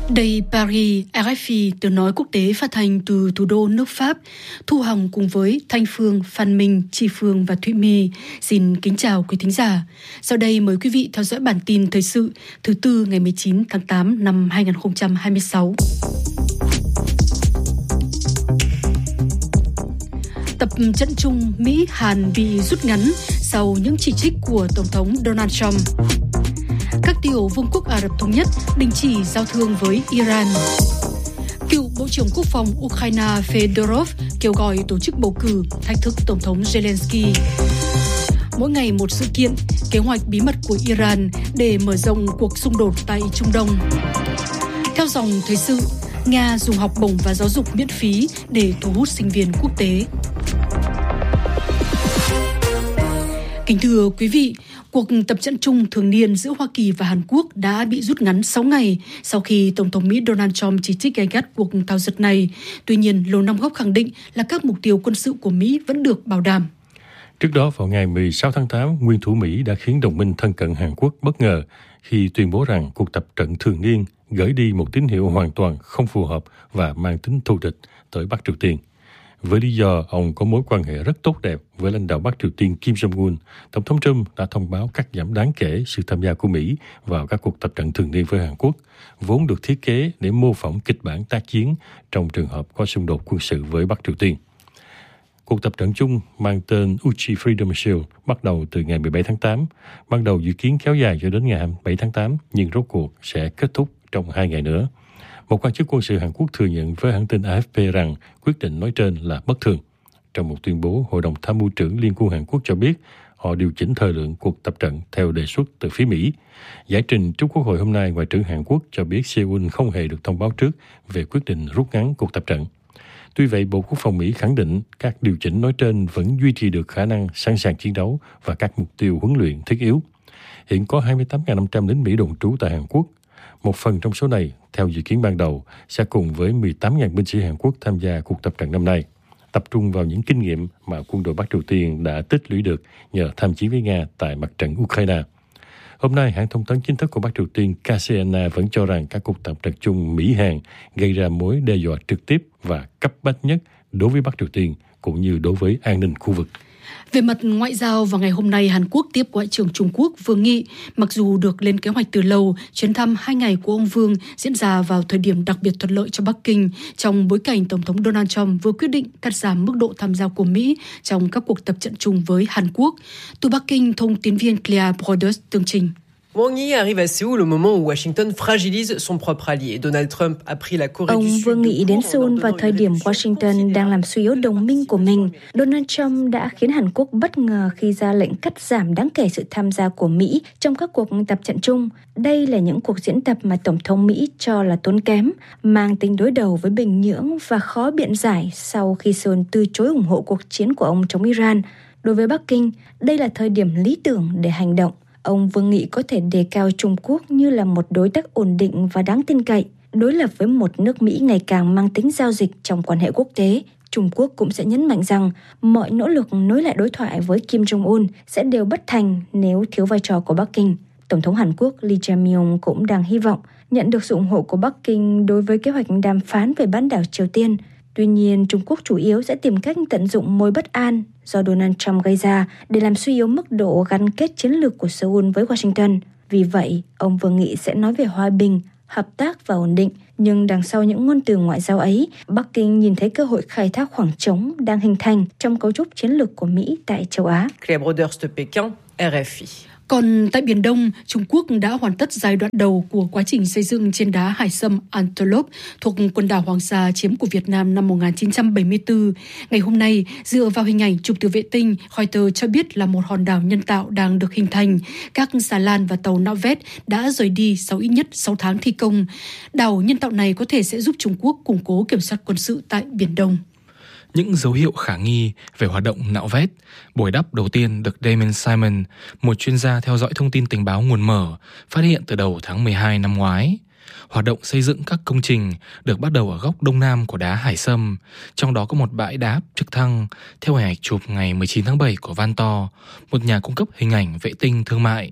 Đây Paris, RFI tiếng nói quốc tế phát hành từ thủ đô nước Pháp. Thu Hằng cùng với Thanh Phương, Phan Minh, Chi Phương và Thụy My xin kính chào quý thính giả. Sau đây mời quý vị theo dõi bản tin thời sự thứ Tư ngày 19 tháng 8 năm 2026. Tập trận chung Mỹ-Hàn bị rút ngắn sau những chỉ trích của Tổng thống Donald Trump. Các tiểu vương quốc Ả Rập Thống Nhất đình chỉ giao thương với Iran. Cựu Bộ trưởng Quốc phòng Ukraine Fedorov kêu gọi tổ chức bầu cử thách thức Tổng thống Zelensky. Mỗi ngày một sự kiện, kế hoạch bí mật của Iran để mở rộng cuộc xung đột tại Trung Đông. Theo dòng thời sự, Nga dùng học bổng và giáo dục miễn phí để thu hút sinh viên quốc tế. Kính thưa quý vị, cuộc tập trận chung thường niên giữa Hoa Kỳ và Hàn Quốc đã bị rút ngắn 6 ngày sau khi Tổng thống Mỹ Donald Trump chỉ trích gay gắt cuộc thao dượt này. Tuy nhiên, Lầu Năm Góc khẳng định là các mục tiêu quân sự của Mỹ vẫn được bảo đảm. Trước đó, vào ngày 16 tháng 8, nguyên thủ Mỹ đã khiến đồng minh thân cận Hàn Quốc bất ngờ khi tuyên bố rằng cuộc tập trận thường niên gửi đi một tín hiệu hoàn toàn không phù hợp và mang tính thù địch tới Bắc Triều Tiên. Với lý do ông có mối quan hệ rất tốt đẹp với lãnh đạo Bắc Triều Tiên Kim Jong-un, Tổng thống Trump đã thông báo cắt giảm đáng kể sự tham gia của Mỹ vào các cuộc tập trận thường niên với Hàn Quốc, vốn được thiết kế để mô phỏng kịch bản tác chiến trong trường hợp có xung đột quân sự với Bắc Triều Tiên. Cuộc tập trận chung mang tên Uchi Freedom Shield bắt đầu từ ngày 17 tháng 8, ban đầu dự kiến kéo dài cho đến ngày 27 tháng 8, nhưng rốt cuộc sẽ kết thúc trong 2 ngày nữa. Một quan chức quân sự Hàn Quốc thừa nhận với hãng tin AFP rằng quyết định nói trên là bất thường. Trong một tuyên bố, Hội đồng Tham mưu trưởng Liên quân Hàn Quốc cho biết họ điều chỉnh thời lượng cuộc tập trận theo đề xuất từ phía Mỹ. Giải trình trước Quốc hội hôm nay, Ngoại trưởng Hàn Quốc cho biết Seoul không hề được thông báo trước về quyết định rút ngắn cuộc tập trận. Tuy vậy, Bộ Quốc phòng Mỹ khẳng định các điều chỉnh nói trên vẫn duy trì được khả năng sẵn sàng chiến đấu và các mục tiêu huấn luyện thiết yếu. Hiện có 28.500 lính Mỹ đồn trú tại Hàn Quốc. Một phần trong số này, theo dự kiến ban đầu, sẽ cùng với 18.000 binh sĩ Hàn Quốc tham gia cuộc tập trận năm nay, tập trung vào những kinh nghiệm mà quân đội Bắc Triều Tiên đã tích lũy được nhờ tham chiến với Nga tại mặt trận Ukraine. Hôm nay, hãng thông tấn chính thức của Bắc Triều Tiên KCNA vẫn cho rằng các cuộc tập trận chung Mỹ-Hàn gây ra mối đe dọa trực tiếp và cấp bách nhất đối với Bắc Triều Tiên cũng như đối với an ninh khu vực. Về mặt ngoại giao, vào ngày hôm nay, Hàn Quốc tiếp Ngoại trưởng Trung Quốc Vương Nghị. Mặc dù được lên kế hoạch từ lâu, chuyến thăm 2 ngày của ông Vương diễn ra vào thời điểm đặc biệt thuận lợi cho Bắc Kinh, trong bối cảnh Tổng thống Donald Trump vừa quyết định cắt giảm mức độ tham gia của Mỹ trong các cuộc tập trận chung với Hàn Quốc. Từ Bắc Kinh, thông tin viên Claire Broders tường trình. Wang Yi arrive à Séoul au moment où Washington fragilise son propre allié. Donald Trump a pris la Corée du Sud. Ông Vương Nghị đến Seoul vào thời điểm Washington đang làm suy yếu đồng minh của mình. Donald Trump đã khiến Hàn Quốc bất ngờ khi ra lệnh cắt giảm đáng kể sự tham gia của Mỹ trong các cuộc tập trận chung. Đây là những cuộc diễn tập mà Tổng thống Mỹ cho là tốn kém, mang tính đối đầu với Bình Nhưỡng và khó biện giải sau khi Seoul từ chối ủng hộ cuộc chiến của ông chống Iran. Đối với Bắc Kinh, đây là thời điểm lý tưởng để hành động. Ông Vương Nghị có thể đề cao Trung Quốc như là một đối tác ổn định và đáng tin cậy. Đối lập với một nước Mỹ ngày càng mang tính giao dịch trong quan hệ quốc tế, Trung Quốc cũng sẽ nhấn mạnh rằng mọi nỗ lực nối lại đối thoại với Kim Jong-un sẽ đều bất thành nếu thiếu vai trò của Bắc Kinh. Tổng thống Hàn Quốc Lee Jae-myung cũng đang hy vọng nhận được sự ủng hộ của Bắc Kinh đối với kế hoạch đàm phán về bán đảo Triều Tiên. Tuy nhiên, Trung Quốc chủ yếu sẽ tìm cách tận dụng mối bất an do Donald Trump gây ra để làm suy yếu mức độ gắn kết chiến lược của Seoul với Washington. Vì vậy, ông Vương Nghị sẽ nói về hòa bình, hợp tác và ổn định. Nhưng đằng sau những ngôn từ ngoại giao ấy, Bắc Kinh nhìn thấy cơ hội khai thác khoảng trống đang hình thành trong cấu trúc chiến lược của Mỹ tại châu Á. Claire Broders de Pékin, RFI. Còn tại Biển Đông, Trung Quốc đã hoàn tất giai đoạn đầu của quá trình xây dựng trên đá hải sâm Antelope thuộc quần đảo Hoàng Sa chiếm của Việt Nam năm 1974. Ngày hôm nay, dựa vào hình ảnh chụp từ vệ tinh, Reuters cho biết là một hòn đảo nhân tạo đang được hình thành. Các xà lan và tàu nạo vét đã rời đi sau ít nhất 6 tháng thi công. Đảo nhân tạo này có thể sẽ giúp Trung Quốc củng cố kiểm soát quân sự tại Biển Đông. Những dấu hiệu khả nghi về hoạt động nạo vét. Bồi đắp đầu tiên được Damon Simon, một chuyên gia theo dõi thông tin tình báo nguồn mở, phát hiện từ đầu tháng 12 năm ngoái. Hoạt động xây dựng các công trình được bắt đầu ở góc đông nam của đá Hải Sâm, trong đó có một bãi đáp trực thăng, theo hình ảnh chụp ngày 19 tháng 7 của Vantor, một nhà cung cấp hình ảnh vệ tinh thương mại.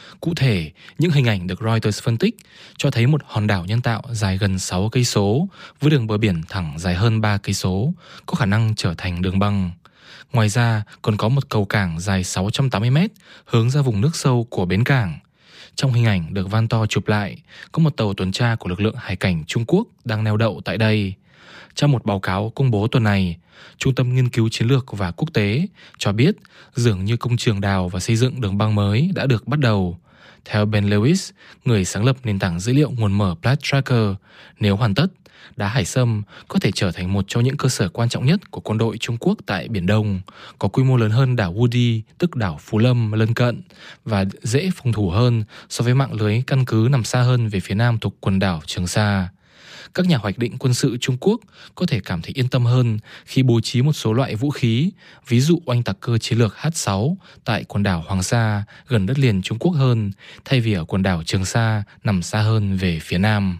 Cụ thể, những hình ảnh được Reuters phân tích cho thấy một hòn đảo nhân tạo dài gần 6 cây số với đường bờ biển thẳng dài hơn 3 cây số, có khả năng trở thành đường băng. Ngoài ra, còn có một cầu cảng dài 680 mét hướng ra vùng nước sâu của bến cảng. Trong hình ảnh được van to chụp lại, có một tàu tuần tra của lực lượng hải cảnh Trung Quốc đang neo đậu tại đây. Trong một báo cáo công bố tuần này, Trung tâm Nghiên cứu Chiến lược và Quốc tế cho biết dường như công trường đào và xây dựng đường băng mới đã được bắt đầu. Theo Ben Lewis, người sáng lập nền tảng dữ liệu nguồn mở Plat Tracker, nếu hoàn tất, đá hải sâm có thể trở thành một trong những cơ sở quan trọng nhất của quân đội Trung Quốc tại Biển Đông, có quy mô lớn hơn đảo Woody, tức đảo Phú Lâm lân cận, và dễ phòng thủ hơn so với mạng lưới căn cứ nằm xa hơn về phía nam thuộc quần đảo Trường Sa. Các nhà hoạch định quân sự Trung Quốc có thể cảm thấy yên tâm hơn khi bố trí một số loại vũ khí, ví dụ oanh tạc cơ chiến lược H-6 tại quần đảo Hoàng Sa gần đất liền Trung Quốc hơn, thay vì ở quần đảo Trường Sa nằm xa hơn về phía nam.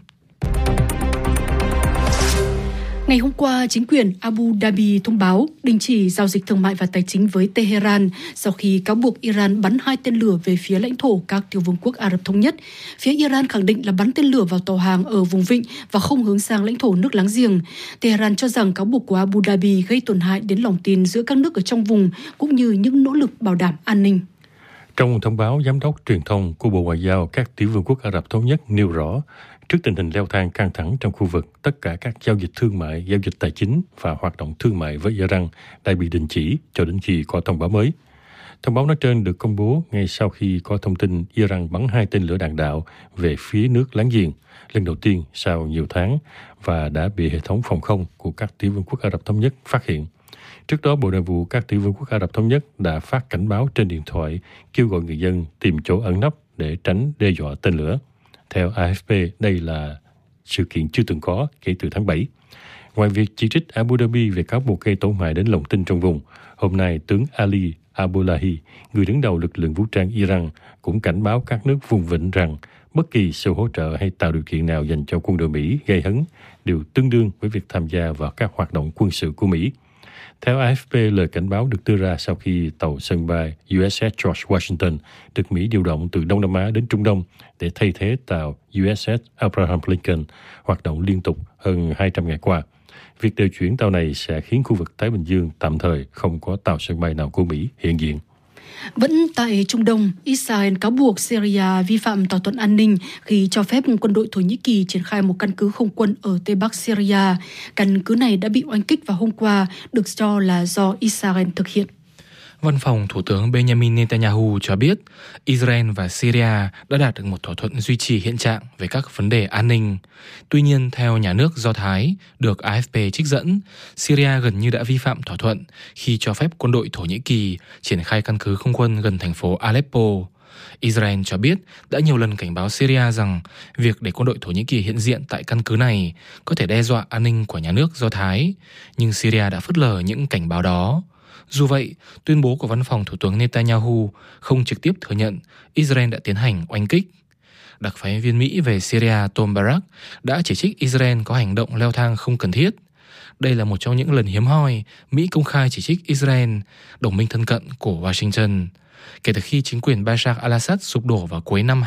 Ngày hôm qua, chính quyền Abu Dhabi thông báo đình chỉ giao dịch thương mại và tài chính với Tehran sau khi cáo buộc Iran bắn 2 tên lửa về phía lãnh thổ các tiểu vương quốc Ả Rập Thống Nhất. Phía Iran khẳng định là bắn tên lửa vào tàu hàng ở vùng vịnh và không hướng sang lãnh thổ nước láng giềng. Tehran cho rằng cáo buộc của Abu Dhabi gây tổn hại đến lòng tin giữa các nước ở trong vùng cũng như những nỗ lực bảo đảm an ninh. Trong thông báo, Giám đốc truyền thông của Bộ Ngoại giao các tiểu vương quốc Ả Rập Thống Nhất nêu rõ, trước tình hình leo thang căng thẳng trong khu vực, tất cả các giao dịch thương mại, giao dịch tài chính và hoạt động thương mại với Iran đã bị đình chỉ cho đến khi có thông báo mới. Thông báo nói trên được công bố ngay sau khi có thông tin Iran bắn 2 tên lửa đạn đạo về phía nước láng giềng, lần đầu tiên sau nhiều tháng, và đã bị hệ thống phòng không của các tiểu vương quốc Ả Rập Thống Nhất phát hiện. Trước đó, Bộ Nội vụ các tiểu vương quốc Ả Rập Thống Nhất đã phát cảnh báo trên điện thoại kêu gọi người dân tìm chỗ ẩn nấp để tránh đe dọa tên lửa. Theo AFP, đây là sự kiện chưa từng có kể từ tháng 7. Ngoài việc chỉ trích Abu Dhabi về cáo buộc gây tổn hại đến lòng tin trong vùng, hôm nay tướng Ali Abdullahi, người đứng đầu lực lượng vũ trang Iran, cũng cảnh báo các nước vùng vịnh rằng bất kỳ sự hỗ trợ hay tạo điều kiện nào dành cho quân đội Mỹ gây hấn đều tương đương với việc tham gia vào các hoạt động quân sự của Mỹ. Theo AFP, lời cảnh báo được đưa ra sau khi tàu sân bay USS George Washington được Mỹ điều động từ Đông Nam Á đến Trung Đông để thay thế tàu USS Abraham Lincoln hoạt động liên tục hơn 200 ngày qua. Việc điều chuyển tàu này sẽ khiến khu vực Thái Bình Dương tạm thời không có tàu sân bay nào của Mỹ hiện diện. Vẫn tại Trung Đông, Israel cáo buộc Syria vi phạm thỏa thuận an ninh khi cho phép quân đội Thổ Nhĩ Kỳ triển khai một căn cứ không quân ở Tây Bắc Syria. Căn cứ này đã bị oanh kích vào hôm qua, được cho là do Israel thực hiện. Văn phòng Thủ tướng Benjamin Netanyahu cho biết Israel và Syria đã đạt được một thỏa thuận duy trì hiện trạng về các vấn đề an ninh. Tuy nhiên, theo nhà nước Do Thái, được AFP trích dẫn, Syria gần như đã vi phạm thỏa thuận khi cho phép quân đội Thổ Nhĩ Kỳ triển khai căn cứ không quân gần thành phố Aleppo. Israel cho biết đã nhiều lần cảnh báo Syria rằng việc để quân đội Thổ Nhĩ Kỳ hiện diện tại căn cứ này có thể đe dọa an ninh của nhà nước Do Thái, nhưng Syria đã phớt lờ những cảnh báo đó. Dù vậy, tuyên bố của văn phòng Thủ tướng Netanyahu không trực tiếp thừa nhận Israel đã tiến hành oanh kích. Đặc phái viên Mỹ về Syria Tom Barrack đã chỉ trích Israel có hành động leo thang không cần thiết. Đây là một trong những lần hiếm hoi Mỹ công khai chỉ trích Israel, đồng minh thân cận của Washington. Kể từ khi chính quyền Bashar al-Assad sụp đổ vào cuối năm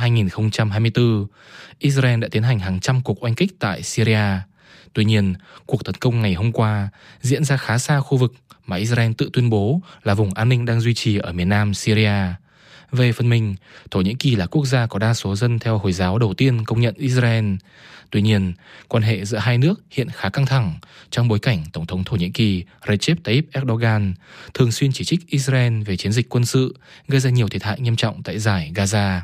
2024, Israel đã tiến hành hàng trăm cuộc oanh kích tại Syria. Tuy nhiên, cuộc tấn công ngày hôm qua diễn ra khá xa khu vực mà Israel tự tuyên bố là vùng an ninh đang duy trì ở miền nam Syria. Về phần mình, Thổ Nhĩ Kỳ là quốc gia có đa số dân theo Hồi giáo đầu tiên công nhận Israel. Tuy nhiên, quan hệ giữa hai nước hiện khá căng thẳng trong bối cảnh Tổng thống Thổ Nhĩ Kỳ Recep Tayyip Erdogan thường xuyên chỉ trích Israel về chiến dịch quân sự gây ra nhiều thiệt hại nghiêm trọng tại dải Gaza.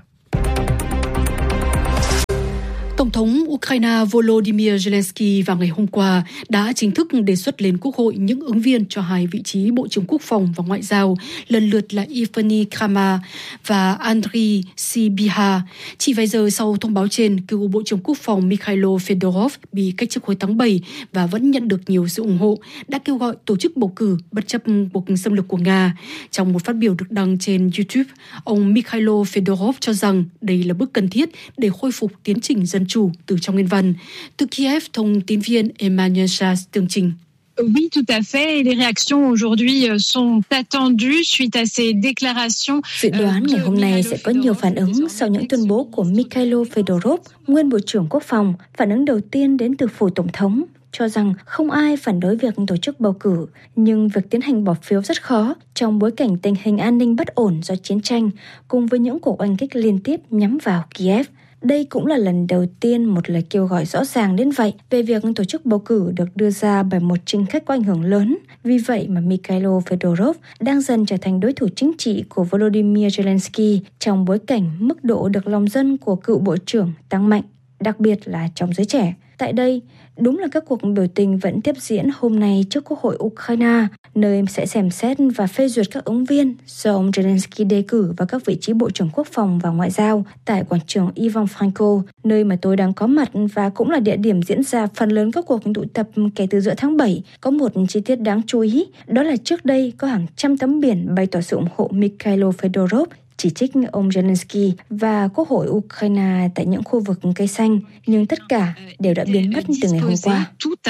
Tổng thống Ukraine Volodymyr Zelensky vào ngày hôm qua đã chính thức đề xuất lên Quốc hội những ứng viên cho 2 vị trí Bộ trưởng Quốc phòng và Ngoại giao, lần lượt là Evgeny Kramar và Andriy Sybiha. Chỉ vài giờ sau thông báo trên, cựu Bộ trưởng Quốc phòng Mikhailo Fedorov bị cách chức hồi tháng 7 và vẫn nhận được nhiều sự ủng hộ, đã kêu gọi tổ chức bầu cử bất chấp cuộc xâm lược của Nga. Trong một phát biểu được đăng trên YouTube, ông Mikhailo Fedorov cho rằng đây là bước cần thiết để khôi phục tiến trình dân chủ từ trong nguyên văn. Từ Kiev, thông tín viên Emmanuel Shas tường trình. Oui, tout à fait. Les réactions aujourd'hui sont attendues suite à ces déclarations. Dự đoán ngày hôm nay sẽ có nhiều phản ứng sau những tuyên bố của Mikhailo Fedorov, nguyên Bộ trưởng Quốc phòng. Phản ứng đầu tiên đến từ phủ Tổng thống, cho rằng không ai phản đối việc tổ chức bầu cử, nhưng việc tiến hành bỏ phiếu rất khó trong bối cảnh tình hình an ninh bất ổn do chiến tranh, cùng với những cuộc oanh kích liên tiếp nhắm vào Kiev. Đây cũng là lần đầu tiên một lời kêu gọi rõ ràng đến vậy về việc tổ chức bầu cử được đưa ra bởi một chính khách có ảnh hưởng lớn. Vì vậy mà Mikhailo Fedorov đang dần trở thành đối thủ chính trị của Volodymyr Zelensky trong bối cảnh mức độ được lòng dân của cựu bộ trưởng tăng mạnh, đặc biệt là trong giới trẻ. Tại đây, đúng là các cuộc biểu tình vẫn tiếp diễn hôm nay trước Quốc hội Ukraine, nơi sẽ xem xét và phê duyệt các ứng viên do ông Zelensky đề cử vào các vị trí Bộ trưởng Quốc phòng và Ngoại giao tại quảng trường Ivan Franko, nơi mà tôi đang có mặt và cũng là địa điểm diễn ra phần lớn các cuộc tụ tập kể từ giữa tháng 7. Có một chi tiết đáng chú ý, đó là trước đây có hàng trăm tấm biển bày tỏ sự ủng hộ Mikhailo Fedorov, chỉ trích ông Zelensky và Quốc hội Ukraine tại những khu vực cây xanh, nhưng tất cả đều đã biến mất từ ngày hôm qua.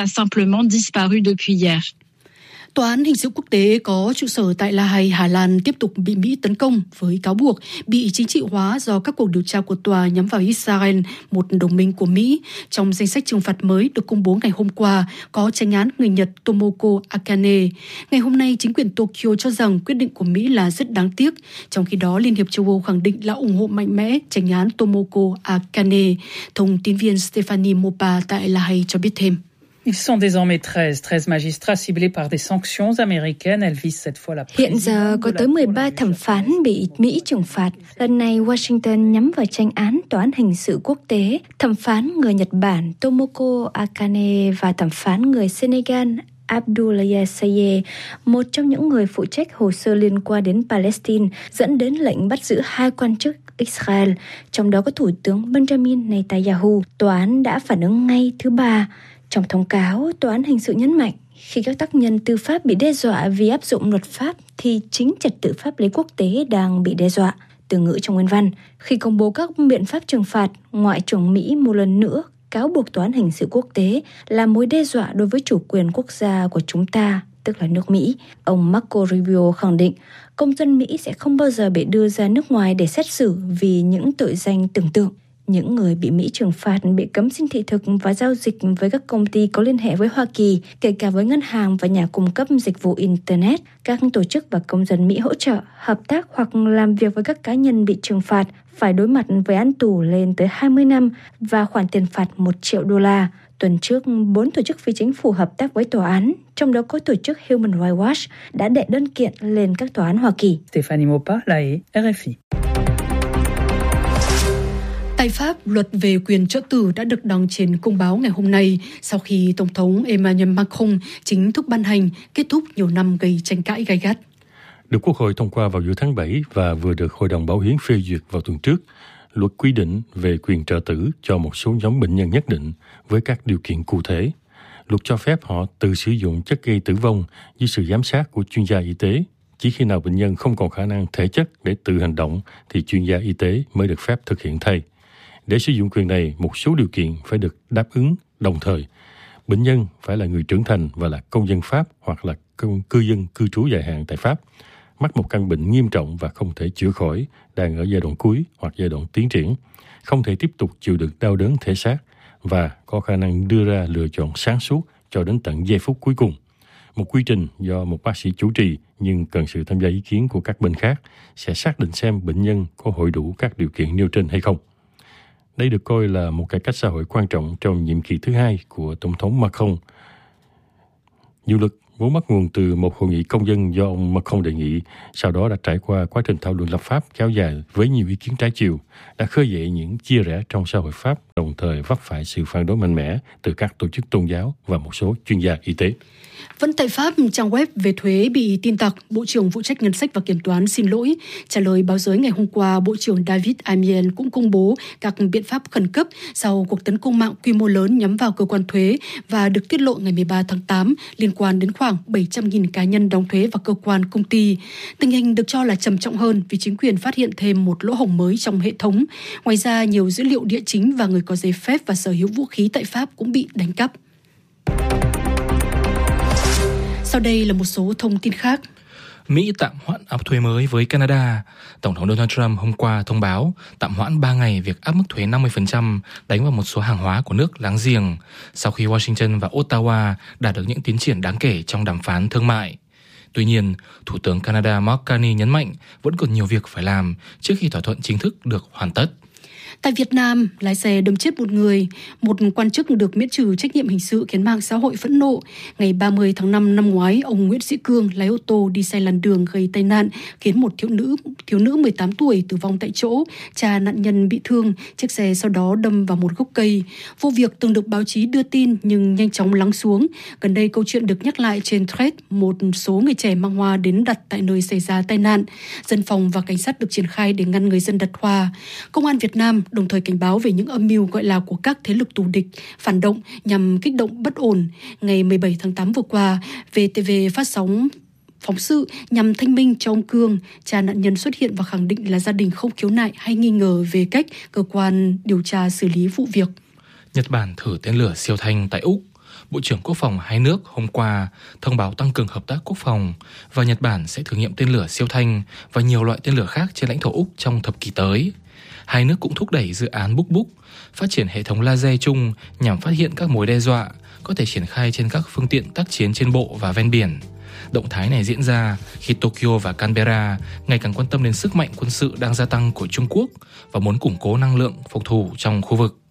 Tòa án hình sự quốc tế có trụ sở tại La Hay, Hà Lan tiếp tục bị Mỹ tấn công với cáo buộc bị chính trị hóa do các cuộc điều tra của tòa nhắm vào Israel, một đồng minh của Mỹ. Trong danh sách trừng phạt mới được công bố ngày hôm qua có chánh án người Nhật Tomoko Akane. Ngày hôm nay, chính quyền Tokyo cho rằng quyết định của Mỹ là rất đáng tiếc. Trong khi đó, Liên hiệp châu Âu khẳng định là ủng hộ mạnh mẽ chánh án Tomoko Akane. Thông tin viên Stephanie Mopa tại La Hay cho biết thêm. Ils sont désormais 13 magistrats ciblés par des sanctions américaines. Elles visent cette fois la Hiện giờ có tới 13 thẩm phán bị Mỹ trừng phạt. Lần này Washington nhắm vào tranh án Tòa án hình sự quốc tế, thẩm phán người Nhật Bản Tomoko Akane và thẩm phán người Senegal Abdoulaye Saye, một trong những người phụ trách hồ sơ liên quan đến Palestine, dẫn đến lệnh bắt giữ 2 quan chức Israel, trong đó có Thủ tướng Benjamin Netanyahu. Tòa án đã phản ứng ngay thứ Ba. Trong thông cáo, Tòa án hình sự nhấn mạnh khi các tác nhân tư pháp bị đe dọa vì áp dụng luật pháp thì chính trật tự pháp lý quốc tế đang bị đe dọa. Từ ngữ trong nguyên văn, khi công bố các biện pháp trừng phạt, Ngoại trưởng Mỹ một lần nữa cáo buộc Tòa án hình sự quốc tế là mối đe dọa đối với chủ quyền quốc gia của chúng ta, tức là nước Mỹ. Ông Marco Rubio khẳng định công dân Mỹ sẽ không bao giờ bị đưa ra nước ngoài để xét xử vì những tội danh tưởng tượng. Những người bị Mỹ trừng phạt bị cấm xin thị thực và giao dịch với các công ty có liên hệ với Hoa Kỳ, kể cả với ngân hàng và nhà cung cấp dịch vụ Internet. Các tổ chức và công dân Mỹ hỗ trợ, hợp tác hoặc làm việc với các cá nhân bị trừng phạt phải đối mặt với án tù lên tới 20 năm và khoản tiền phạt $1 triệu. Tuần trước, 4 tổ chức phi chính phủ hợp tác với tòa án, trong đó có tổ chức Human Rights Watch, đã đệ đơn kiện lên các tòa án Hoa Kỳ. Stephanie Mopa, La Hay, RFI. Tại Pháp, luật về quyền trợ tử đã được đăng trên công báo ngày hôm nay sau khi Tổng thống Emmanuel Macron chính thức ban hành, kết thúc nhiều năm gây tranh cãi gay gắt. Được Quốc hội thông qua vào giữa tháng 7 và vừa được Hội đồng Bảo hiến phê duyệt vào tuần trước, luật quy định về quyền trợ tử cho một số nhóm bệnh nhân nhất định với các điều kiện cụ thể. Luật cho phép họ tự sử dụng chất gây tử vong dưới sự giám sát của chuyên gia y tế. Chỉ khi nào bệnh nhân không còn khả năng thể chất để tự hành động thì chuyên gia y tế mới được phép thực hiện thay. Để sử dụng quyền này, một số điều kiện phải được đáp ứng đồng thời. Bệnh nhân phải là người trưởng thành và là công dân Pháp hoặc là cư dân cư trú dài hạn tại Pháp, mắc một căn bệnh nghiêm trọng và không thể chữa khỏi, đang ở giai đoạn cuối hoặc giai đoạn tiến triển, không thể tiếp tục chịu đựng đau đớn thể xác và có khả năng đưa ra lựa chọn sáng suốt cho đến tận giây phút cuối cùng. Một quy trình do một bác sĩ chủ trì nhưng cần sự tham gia ý kiến của các bên khác sẽ xác định xem bệnh nhân có hội đủ các điều kiện nêu trên hay không. Đây được coi là một cải cách xã hội quan trọng trong nhiệm kỳ thứ 2 của Tổng thống Macron. Dự luật vốn bắt nguồn từ một hội nghị công dân do ông Macron đề nghị, sau đó đã trải qua quá trình thảo luận lập pháp kéo dài với nhiều ý kiến trái chiều, đã khơi dậy những chia rẽ trong xã hội Pháp, đồng thời vấp phải sự phản đối mạnh mẽ từ các tổ chức tôn giáo và một số chuyên gia y tế. Vẫn tại Pháp, trang web về thuế bị tin tặc, Bộ trưởng phụ trách ngân sách và kiểm toán xin lỗi. Trả lời báo giới ngày hôm qua, Bộ trưởng David Amiel cũng công bố các biện pháp khẩn cấp sau cuộc tấn công mạng quy mô lớn nhắm vào cơ quan thuế và được tiết lộ ngày 13 tháng 8 liên quan đến khoảng 700.000 cá nhân đóng thuế và cơ quan công ty. Tình hình được cho là trầm trọng hơn vì chính quyền phát hiện thêm một lỗ hổng mới trong hệ thống. Ngoài ra, nhiều dữ liệu địa chính và người có giấy phép và sở hữu vũ khí tại Pháp cũng bị đánh cắp. Sau đây là một số thông tin khác. Mỹ tạm hoãn áp thuế mới với Canada. Tổng thống Donald Trump hôm qua thông báo tạm hoãn 3 ngày việc áp mức thuế 50% đánh vào một số hàng hóa của nước láng giềng, sau khi Washington và Ottawa đạt được những tiến triển đáng kể trong đàm phán thương mại. Tuy nhiên, Thủ tướng Canada Mark Carney nhấn mạnh vẫn còn nhiều việc phải làm trước khi thỏa thuận chính thức được hoàn tất. Tại Việt Nam, lái xe đâm chết một người, một quan chức được miễn trừ trách nhiệm hình sự khiến mạng xã hội phẫn nộ. Ngày 30 tháng 5 năm ngoái, ông Nguyễn Sĩ Cương lái ô tô đi sai làn đường gây tai nạn, khiến một thiếu nữ 18 tuổi tử vong tại chỗ, cha nạn nhân bị thương, chiếc xe sau đó đâm vào một gốc cây. Vụ việc từng được báo chí đưa tin nhưng nhanh chóng lắng xuống. Gần đây câu chuyện được nhắc lại trên Threads, một số người trẻ mang hoa đến đặt tại nơi xảy ra tai nạn. Dân phòng và cảnh sát được triển khai để ngăn người dân đặt hoa. Công an Việt Nam đồng thời cảnh báo về những âm mưu gọi là của các thế lực thù địch, phản động nhằm kích động bất ổn. Ngày 17 tháng 8 vừa qua, VTV phát sóng phóng sự nhằm thanh minh cho ông Cương. Cha nạn nhân xuất hiện và khẳng định là gia đình không khiếu nại hay nghi ngờ về cách cơ quan điều tra xử lý vụ việc. Nhật Bản thử tên lửa siêu thanh tại Úc. Bộ trưởng Quốc phòng hai nước hôm qua thông báo tăng cường hợp tác quốc phòng và Nhật Bản sẽ thử nghiệm tên lửa siêu thanh và nhiều loại tên lửa khác trên lãnh thổ Úc trong thập kỷ tới. Hai nước cũng thúc đẩy dự án Buk Buk, phát triển hệ thống laser chung nhằm phát hiện các mối đe dọa, có thể triển khai trên các phương tiện tác chiến trên bộ và ven biển. Động thái này diễn ra khi Tokyo và Canberra ngày càng quan tâm đến sức mạnh quân sự đang gia tăng của Trung Quốc và muốn củng cố năng lượng phòng thủ trong khu vực.